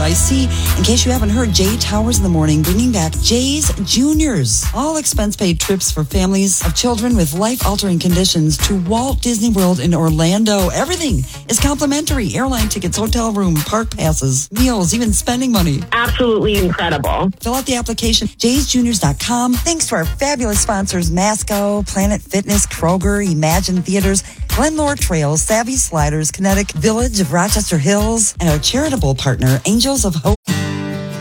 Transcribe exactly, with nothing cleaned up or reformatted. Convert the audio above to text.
I see, in case you haven't heard, Jay Towers in the Morning bringing back Jay's Juniors. All expense-paid trips for families of children with life-altering conditions to Walt Disney World in Orlando. Everything is complimentary. Airline tickets, hotel room, park passes, meals, even spending money. Absolutely incredible. Fill out the application, jays juniors dot com. Thanks to our fabulous sponsors, Masco, Planet Fitness, Kroger, Imagine Theaters, Glenmore Trails, Savvy Sliders, Kinetic Village of Rochester Hills, and our charitable partner, Angels of Hope